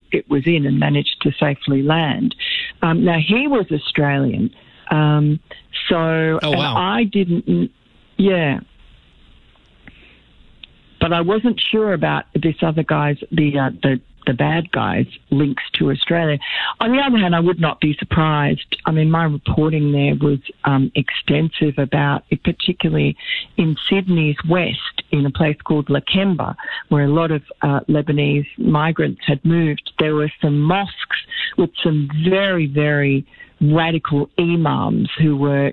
it was in and managed to safely land. Now, he was Australian. And I didn't, but I wasn't sure about this other guy's, the bad guy's links to Australia. On the other hand, I would not be surprised. I mean, my reporting there was extensive about it, particularly in Sydney's west, in a place called Lakemba, where a lot of Lebanese migrants had moved. There were some mosques with some very, very radical imams who were,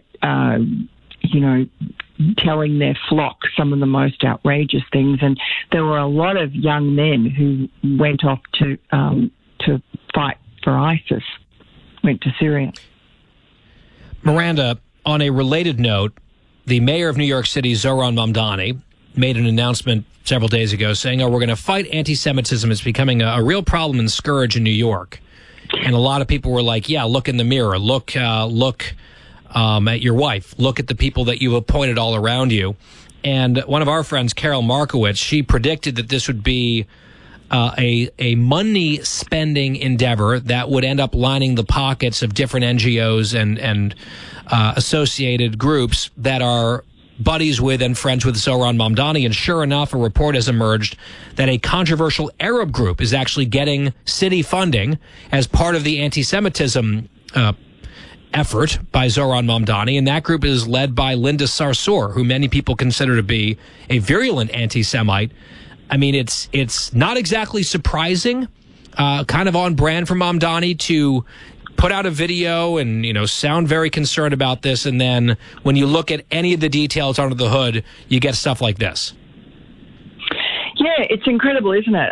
telling their flock some of the most outrageous things. And there were a lot of young men who went off to fight for ISIS, went to Syria. Miranda, on a related note, the mayor of New York City, Zohran Mamdani, made an announcement several days ago saying, we're going to fight anti-Semitism. It's becoming a real problem and scourge in New York. And a lot of people were like, look in the mirror, look at your wife, look at the people that you've appointed all around you. And one of our friends, Carol Markowitz, she predicted that this would be a money spending endeavor that would end up lining the pockets of different NGOs and associated groups that are buddies with and friends with Zohran Mamdani. And sure enough, a report has emerged that a controversial Arab group is actually getting city funding as part of the anti-Semitism effort by Zohran Mamdani, and that group is led by Linda Sarsour, who many people consider to be a virulent anti-Semite. I mean, it's not exactly surprising, kind of on brand for Mamdani to put out a video and, sound very concerned about this, and then when you look at any of the details under the hood, you get stuff like this. Yeah, it's incredible, isn't it?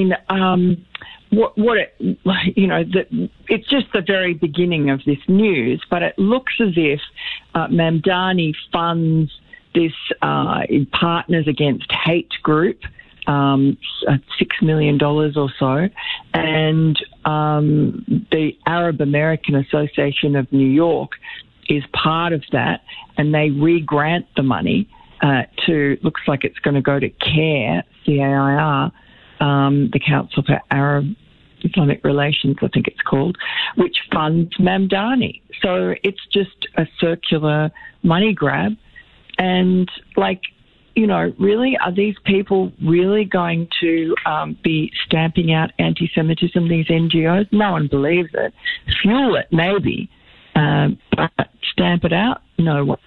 It's just the very beginning of this news, but it looks as if Mamdani funds this Partners Against Hate group, $6 million or so, and the Arab American Association of New York is part of that, and they re-grant the money looks like it's going to go to CAIR, C-A-I-R, the Council for Arab Islamic Relations, I think it's called, which funds Mamdani. So it's just a circular money grab. And, really, are these people really going to be stamping out anti-Semitism, these NGOs? No one believes it. Fuel it, maybe. But stamp it out? No way.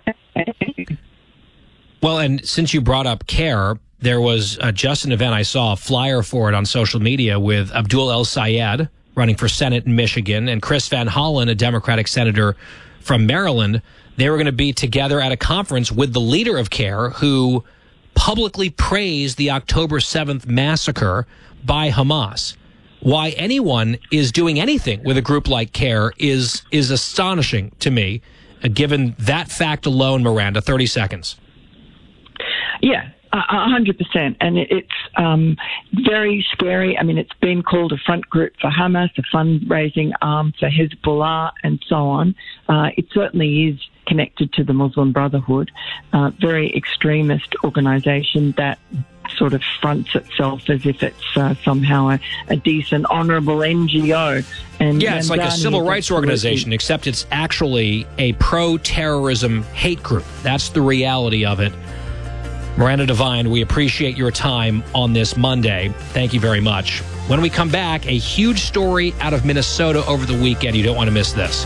Well, and since you brought up CARE, there was just an event, I saw a flyer for it on social media with Abdul El Sayed running for Senate in Michigan and Chris Van Hollen, a Democratic senator from Maryland. They were going to be together at a conference with the leader of CARE, who publicly praised the October 7th massacre by Hamas. Why anyone is doing anything with a group like CARE is astonishing to me, given that fact alone. Miranda, 30 seconds. Yeah. 100%, and it's very scary. I mean, it's been called a front group for Hamas, a fundraising arm for Hezbollah, and so on. It certainly is connected to the Muslim Brotherhood, very extremist organisation that sort of fronts itself as if it's somehow a decent, honourable NGO. And it's like a civil rights organization, except it's actually a pro-terrorism hate group. That's the reality of it. Miranda Devine, we appreciate your time on this Monday. Thank you very much. When we come back, a huge story out of Minnesota over the weekend. You don't want to miss this.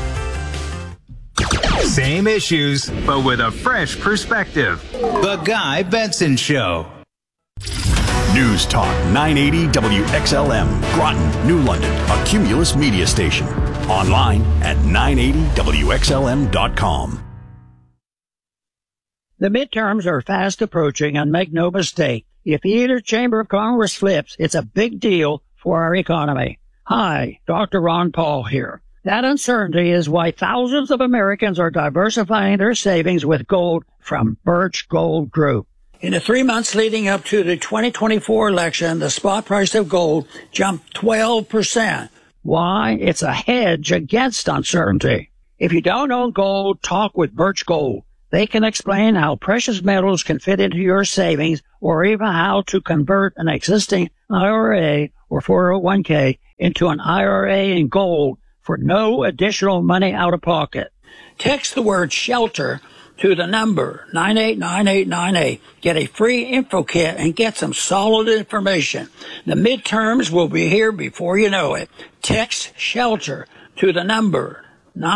Same issues, but with a fresh perspective. The Guy Benson Show. News Talk 980 WXLM, Groton, New London, a Cumulus media station. Online at 980WXLM.com. The midterms are fast approaching, and make no mistake, if either chamber of Congress flips, it's a big deal for our economy. Hi, Dr. Ron Paul here. That uncertainty is why thousands of Americans are diversifying their savings with gold from Birch Gold Group. In the 3 months leading up to the 2024 election, the spot price of gold jumped 12%. Why? It's a hedge against uncertainty. If you don't own gold, talk with Birch Gold. They can explain how precious metals can fit into your savings, or even how to convert an existing IRA or 401k into an IRA in gold for no additional money out of pocket. Text the word shelter to the number 989898. Get a free info kit and get some solid information. The midterms will be here before you know it. Text shelter to the number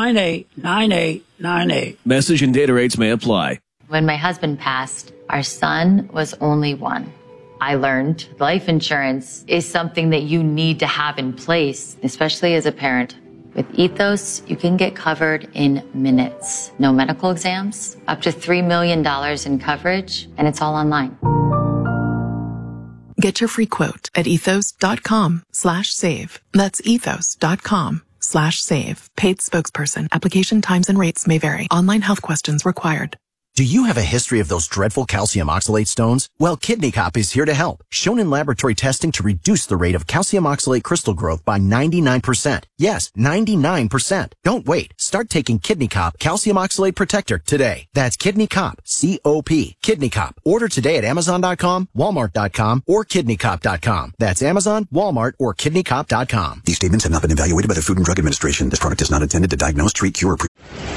989898. Message and data rates may apply. When my husband passed, our son was only one. I learned life insurance is something that you need to have in place, especially as a parent. With Ethos, you can get covered in minutes. No medical exams, up to $3 million in coverage, and it's all online. Get your free quote at ethos.com/save. That's ethos.com/save. Paid spokesperson. Application times and rates may vary. Online health questions required. Do you have a history of those dreadful calcium oxalate stones? Well, Kidney Cop is here to help. Shown in laboratory testing to reduce the rate of calcium oxalate crystal growth by 99%. Yes, 99%. Don't wait. Start taking Kidney Cop Calcium Oxalate Protector today. That's Kidney Cop, C-O-P. Kidney Cop. Order today at Amazon.com, Walmart.com, or KidneyCop.com. That's Amazon, Walmart, or KidneyCop.com. These statements have not been evaluated by the Food and Drug Administration. This product is not intended to diagnose, treat, cure, or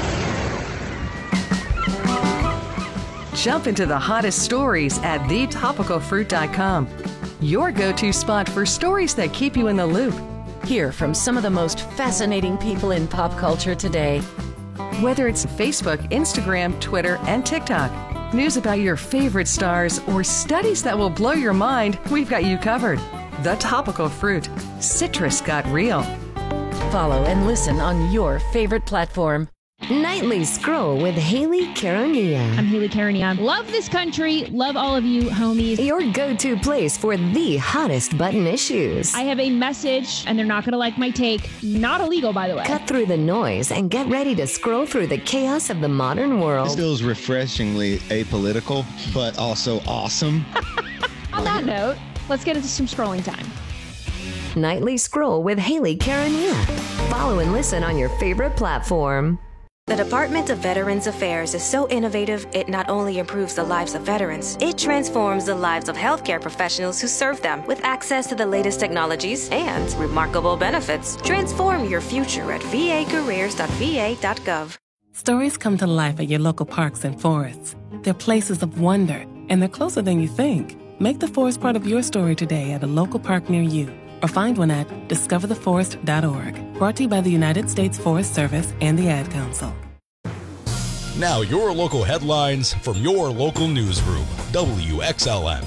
Jump into the hottest stories at thetopicalfruit.com. Your go-to spot for stories that keep you in the loop. Hear from some of the most fascinating people in pop culture today. Whether it's Facebook, Instagram, Twitter, and TikTok, news about your favorite stars, or studies that will blow your mind, we've got you covered. The Topical Fruit. Citrus got real. Follow and listen on your favorite platform. Nightly Scroll with Haley Caronia. I'm Haley Caronia. Love this country. Love all of you, homies. Your go-to place for the hottest button issues. I have a message, and they're not going to like my take. Not illegal, by the way. Cut through the noise and get ready to scroll through the chaos of the modern world. This feels refreshingly apolitical, but also awesome. On that note, let's get into some scrolling time. Nightly Scroll with Haley Caronia. Follow and listen on your favorite platform. The Department of Veterans Affairs is so innovative, it not only improves the lives of veterans, it transforms the lives of healthcare professionals who serve them with access to the latest technologies and remarkable benefits. Transform your future at vacareers.va.gov. Stories come to life at your local parks and forests. They're places of wonder, and they're closer than you think. Make the forest part of your story today at a local park near you, or find one at discovertheforest.org. Brought to you by the United States Forest Service and the Ad Council. Now your local headlines from your local newsroom, WXLM.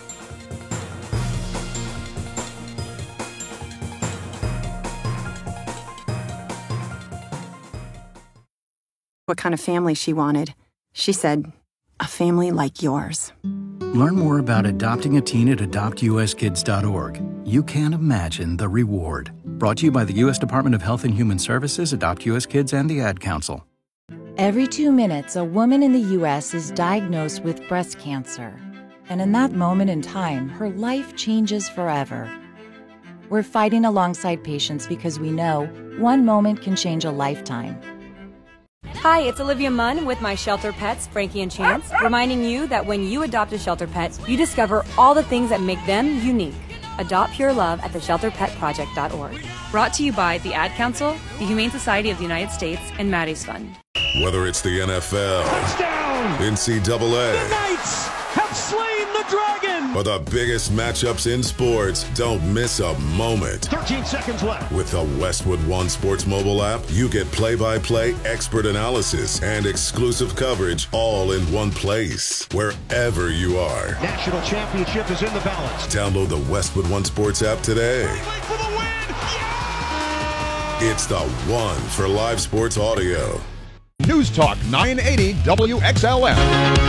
What kind of family she wanted. She said, a family like yours. Learn more about adopting a teen at adoptuskids.org. You can't imagine the reward. Brought to you by the U.S. Department of Health and Human Services, Adopt U.S. Kids, and the Ad Council. Every 2 minutes, a woman in the U.S. is diagnosed with breast cancer. And in that moment in time, her life changes forever. We're fighting alongside patients because we know one moment can change a lifetime. Hi, it's Olivia Munn with my shelter pets, Frankie and Chance, reminding you that when you adopt a shelter pet, you discover all the things that make them unique. Adopt Pure Love at theshelterpetproject.org. Brought to you by the Ad Council, the Humane Society of the United States, and Maddie's Fund. Whether it's the NFL, touchdown, NCAA, the Knights have slain the dragon, or the biggest matchups in sports, don't miss a moment. 13 seconds left. With the Westwood One Sports mobile app, you get play-by-play expert analysis and exclusive coverage all in one place, wherever you are. National championship is in the balance. Download the Westwood One Sports app today. For the win. Yeah! It's the one for live sports audio. News Talk 980 WXLM.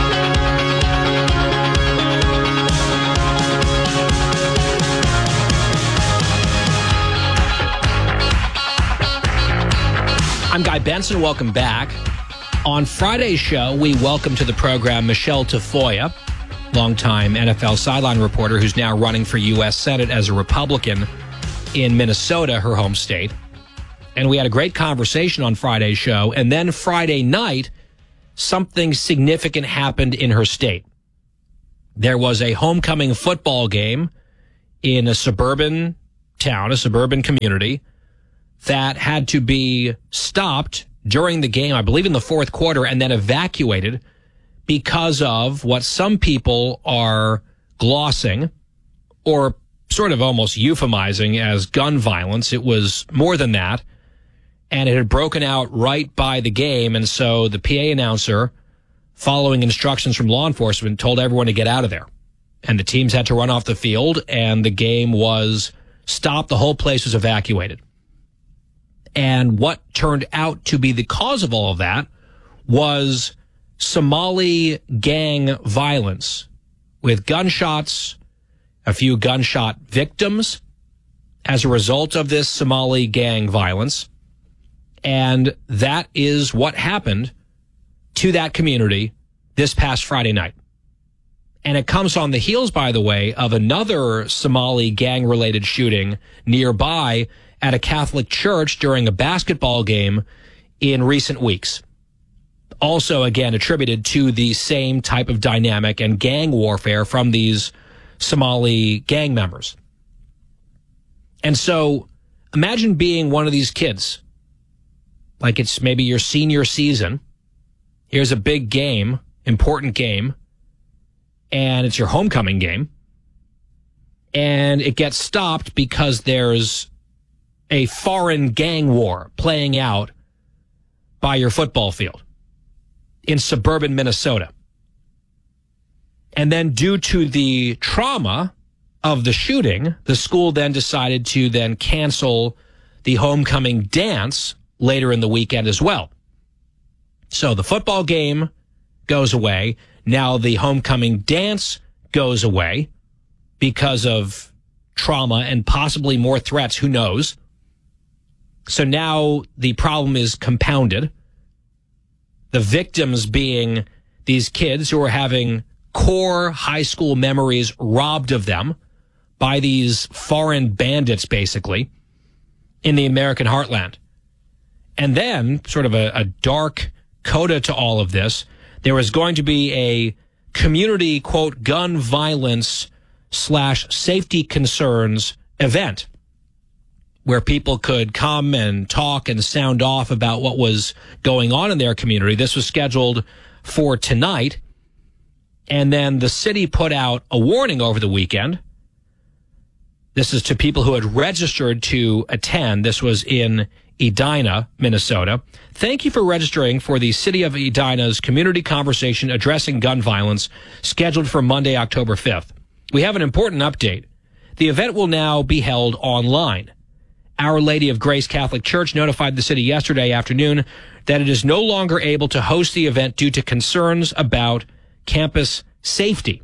I'm Guy Benson. Welcome back. On Friday's show, we welcome to the program Michelle Tafoya, longtime NFL sideline reporter who's now running for U.S. Senate as a Republican in Minnesota, her home state. And we had a great conversation on Friday's show. And then Friday night, something significant happened in her state. There was a homecoming football game in a suburban town, a suburban community, that had to be stopped during the game, I believe in the fourth quarter, and then evacuated because of what some people are glossing or sort of almost euphemizing as gun violence. It was more than that, and it had broken out right by the game, and so the PA announcer, following instructions from law enforcement, told everyone to get out of there. And the teams had to run off the field, and the game was stopped. The whole place was evacuated. And what turned out to be the cause of all of that was Somali gang violence with gunshots, a few gunshot victims as a result of this Somali gang violence. And that is what happened to that community this past Friday night. And it comes on the heels, by the way, of another Somali gang-related shooting nearby at a Catholic church during a basketball game in recent weeks. Also, again, attributed to the same type of dynamic and gang warfare from these Somali gang members. And so imagine being one of these kids, like it's maybe your senior season. Here's a big game, important game, and it's your homecoming game, and it gets stopped because there's a foreign gang war playing out by your football field in suburban Minnesota. And then due to the trauma of the shooting, the school then decided to then cancel the homecoming dance later in the weekend as well. So the football game goes away. Now the homecoming dance goes away because of trauma and possibly more threats. Who knows? So now the problem is compounded. The victims being these kids who are having core high school memories robbed of them by these foreign bandits, basically, in the American heartland. And then, sort of a dark coda to all of this, there was going to be a community, quote, gun violence / safety concerns event where people could come and talk and sound off about what was going on in their community. This was scheduled for tonight. And then the city put out a warning over the weekend. This is to people who had registered to attend. This was in Edina, Minnesota. Thank you for registering for the City of Edina's community conversation addressing gun violence, scheduled for Monday, October 5th. We have an important update. The event will now be held online. Our Lady of Grace Catholic Church notified the city yesterday afternoon that it is no longer able to host the event due to concerns about campus safety.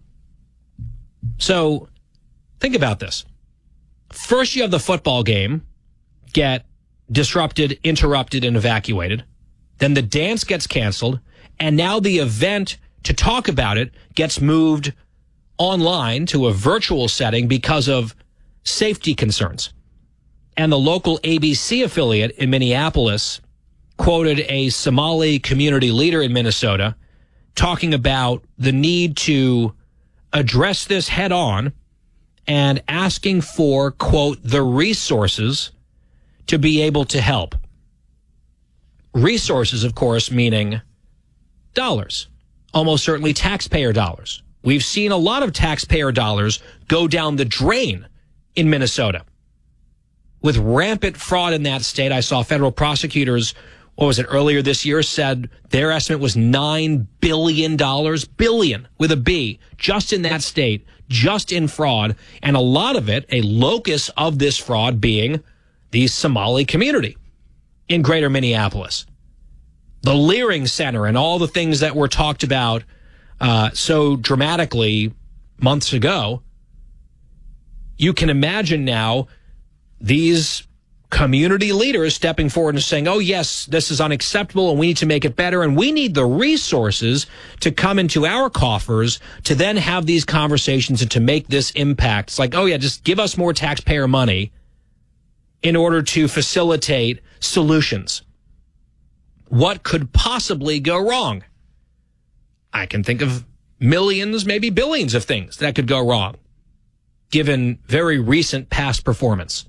So think about this. First, you have the football game get disrupted, interrupted, and evacuated. Then the dance gets canceled, and now the event to talk about it gets moved online to a virtual setting because of safety concerns. And the local ABC affiliate in Minneapolis quoted a Somali community leader in Minnesota talking about the need to address this head on and asking for, quote, the resources to be able to help. Resources, of course, meaning dollars, almost certainly taxpayer dollars. We've seen a lot of taxpayer dollars go down the drain in Minnesota. With rampant fraud in that state, I saw federal prosecutors, what was it, earlier this year, said their estimate was $9 billion, billion with a B, just in that state, just in fraud, and a lot of it, a locus of this fraud being the Somali community in greater Minneapolis. The Leering Center and all the things that were talked about so dramatically months ago. You can imagine now these community leaders stepping forward and saying, oh, yes, this is unacceptable and we need to make it better. And we need the resources to come into our coffers to then have these conversations and to make this impact. It's like, oh, yeah, just give us more taxpayer money in order to facilitate solutions. What could possibly go wrong? I can think of millions, maybe billions of things that could go wrong. given very recent past performance.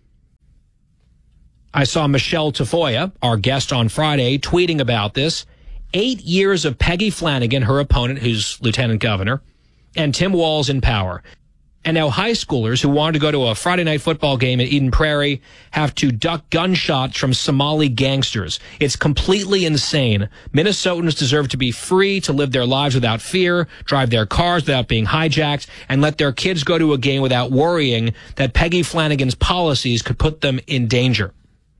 I saw Michelle Tafoya, our guest on Friday, tweeting about this. 8 years of Peggy Flanagan, her opponent, who's lieutenant governor, and Tim Walz in power. And now high schoolers who want to go to a Friday night football game at Eden Prairie have to duck gunshots from Somali gangsters. It's completely insane. Minnesotans deserve to be free to live their lives without fear, drive their cars without being hijacked, and let their kids go to a game without worrying that Peggy Flanagan's policies could put them in danger.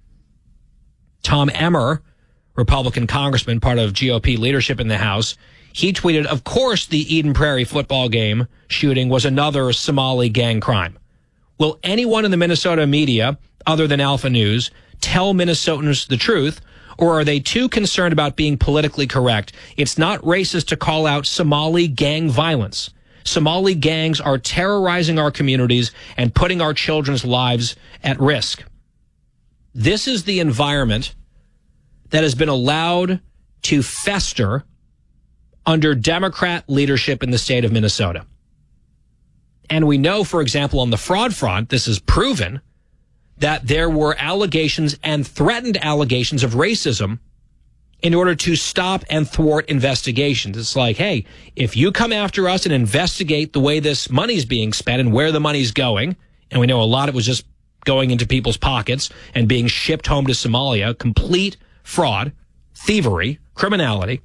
Tom Emmer, Republican congressman, part of GOP leadership in the House, he tweeted, of course the Eden Prairie football game shooting was another Somali gang crime. Will anyone in the Minnesota media, other than Alpha News, tell Minnesotans the truth, or are they too concerned about being politically correct? It's not racist to call out Somali gang violence. Somali gangs are terrorizing our communities and putting our children's lives at risk. This is the environment that has been allowed to fester under Democrat leadership in the state of Minnesota. And we know, for example, on the fraud front, this is proven, that there were allegations and threatened allegations of racism in order to stop and thwart investigations. It's like, hey, if you come after us and investigate the way this money's being spent and where the money's going, and we know a lot of it was just going into people's pockets and being shipped home to Somalia, complete fraud, thievery, criminality.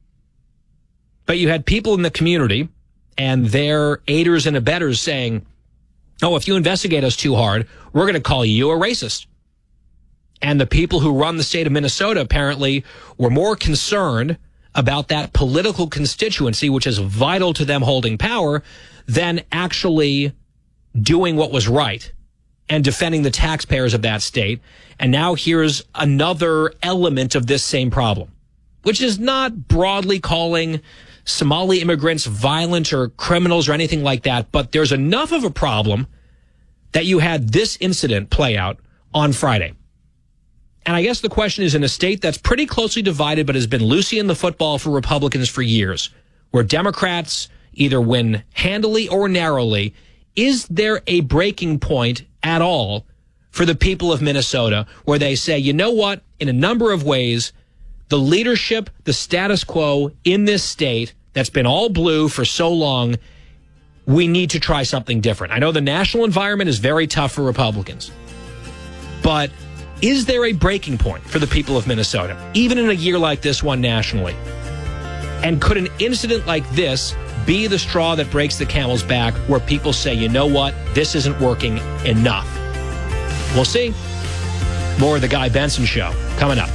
But you had people in the community and their aiders and abettors saying, oh, if you investigate us too hard, we're going to call you a racist. And the people who run the state of Minnesota apparently were more concerned about that political constituency, which is vital to them holding power, than actually doing what was right and defending the taxpayers of that state. And now here's another element of this same problem, which is not broadly calling Somali immigrants violent or criminals or anything like that, but there's enough of a problem that you had this incident play out on Friday. And I guess the question is, in a state that's pretty closely divided but has been Lucy in the football for Republicans for years, where Democrats either win handily or narrowly, is there a breaking point at all for the people of Minnesota where they say, you know what, in a number of ways, the leadership, the status quo in this state that's been all blue for so long, we need to try something different. I know the national environment is very tough for Republicans, but is there a breaking point for the people of Minnesota, even in a year like this one nationally? And could an incident like this be the straw that breaks the camel's back, where people say, you know what, this isn't working enough? We'll see. More of the Guy Benson Show coming up.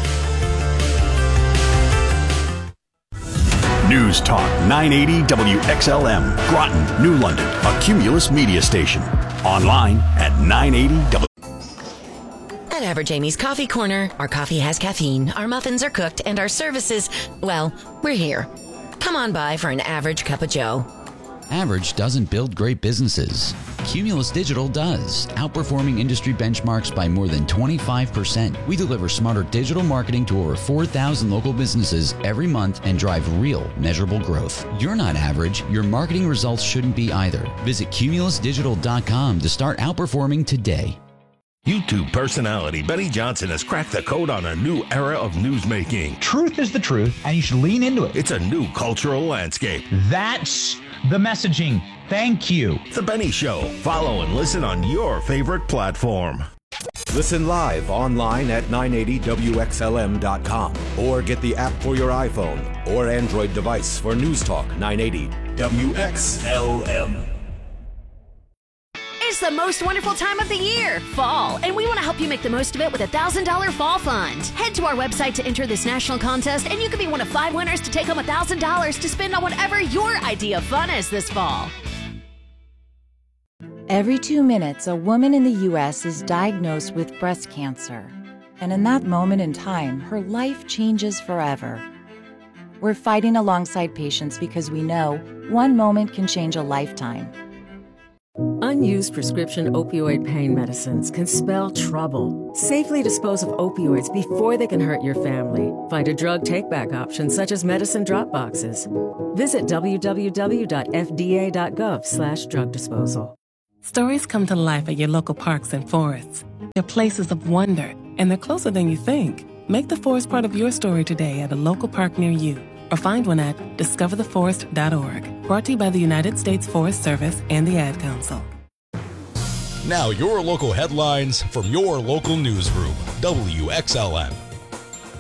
News Talk 980 WXLM, Groton, New London, a Cumulus media station. Online at 980W. At Average Amy's Coffee Corner, our coffee has caffeine, our muffins are cooked, and our services, well, we're here. Come on by for an average cup of joe. Average doesn't build great businesses. Cumulus Digital does, outperforming industry benchmarks by more than 25%. We deliver smarter digital marketing to over 4,000 local businesses every month and drive real, measurable growth. You're not average. Your marketing results shouldn't be either. Visit cumulusdigital.com to start outperforming today. YouTube personality Benny Johnson has cracked the code on a new era of newsmaking. Truth is the truth, and you should lean into it. It's a new cultural landscape. That's the messaging. Thank you. The Benny Show. Follow and listen on your favorite platform. Listen live online at 980WXLM.com or get the app for your iPhone or Android device for News Talk 980 WXLM. It's the most wonderful time of the year, fall, and we want to help you make the most of it with a $1,000 fall fund. Head to our website to enter this national contest, and you could be one of 5 winners to take home $1,000 to spend on whatever your idea of fun is this fall. Every 2 minutes, a woman in the U.S. is diagnosed with breast cancer. And in that moment in time, her life changes forever. We're fighting alongside patients because we know one moment can change a lifetime. Unused prescription opioid pain medicines can spell trouble. Safely dispose of opioids before they can hurt your family. Find a drug take-back option such as medicine drop boxes. Visit www.fda.gov/drug disposal. Stories come to life at your local parks and forests. They're places of wonder, and they're closer than you think. Make the forest part of your story today at a local park near you, or find one at discovertheforest.org. Brought to you by the United States Forest Service and the Ad Council. Now your local headlines from your local newsroom, WXLM.